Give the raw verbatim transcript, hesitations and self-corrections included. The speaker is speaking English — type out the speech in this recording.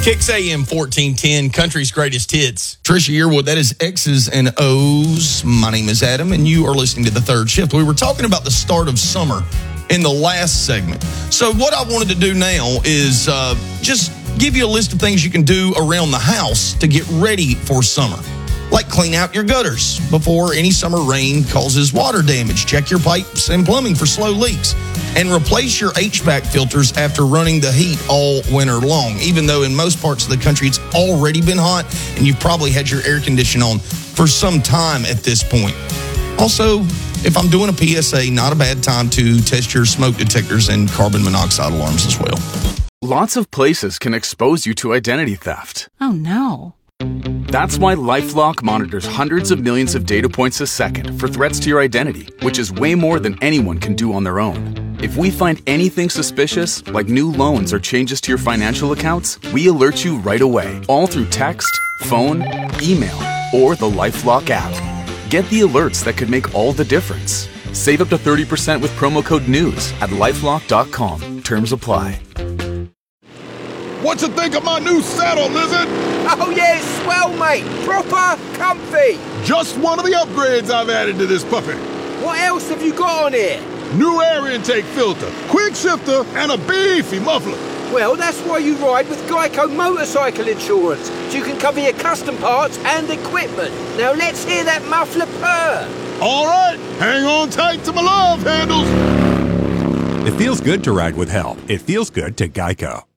Kicks A M fourteen ten, country's greatest hits. Trisha Yearwood, that is X's and O's. My name is Adam, and you are listening to The Third Shift. We were talking about the start of summer in the last segment. So what I wanted to do now is uh, just give you a list of things you can do around the house to get ready for summer. Like clean out your gutters before any summer rain causes water damage. Check your pipes and plumbing for slow leaks. And replace your H V A C filters after running the heat all winter long, even though in most parts of the country it's already been hot and you've probably had your air conditioning on for some time at this point. Also, if I'm doing a P S A, not a bad time to test your smoke detectors and carbon monoxide alarms as well. Lots of places can expose you to identity theft. Oh, no. That's why LifeLock monitors hundreds of millions of data points a second for threats to your identity, which is way more than anyone can do on their own. If we find anything suspicious, like new loans or changes to your financial accounts, we alert you right away, all through text, phone, email, or the LifeLock app. Get the alerts that could make all the difference. Save up to thirty percent with promo code NEWS at lifelock dot com. Terms apply. What you think of my new saddle, Lizard? Oh yeah, it's swell, mate. Proper comfy. Just one of the upgrades I've added to this puppy. What else have you got on here? New air intake filter, quick shifter, and a beefy muffler. Well, that's why you ride with Geico Motorcycle Insurance, so you can cover your custom parts and equipment. Now let's hear that muffler purr. All right, hang on tight to my love handles. It feels good to ride with help. It feels good to Geico.